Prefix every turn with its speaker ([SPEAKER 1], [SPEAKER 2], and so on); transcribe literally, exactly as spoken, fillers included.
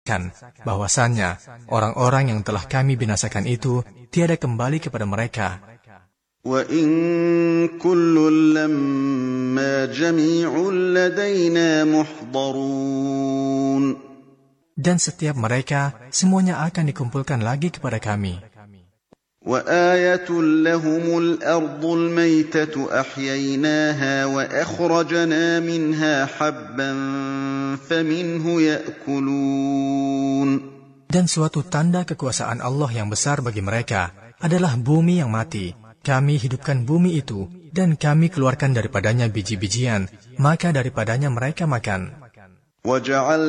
[SPEAKER 1] bahwasannya orang-orang yang telah kami binasakan itu tiada kembali kepada mereka.
[SPEAKER 2] وَإِن كُلٌّ لَّمَّا جَمِيعٌ لَّدَيْنَا مُحْضَرُونَ.
[SPEAKER 1] Dan setiap mereka semuanya akan dikumpulkan lagi kepada kami.
[SPEAKER 2] وَآيَةٌ لَّهُمُ الْأَرْضُ الْمَيْتَةُ أَحْيَيْنَاهَا وَأَخْرَجْنَا مِنْهَا حَبًّا فَمِنْهُ يَأْكُلُونَ.
[SPEAKER 1] Dan suatu tanda kekuasaan Allah yang besar bagi mereka adalah bumi yang mati. Kami hidupkan bumi itu, dan kami keluarkan daripadanya biji-bijian, maka daripadanya mereka makan.